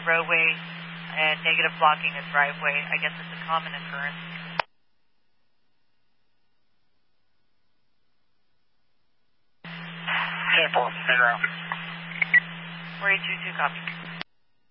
a roadway and negative blocking a driveway. I guess it's a common occurrence. 10-4, figure out. 4822, copy.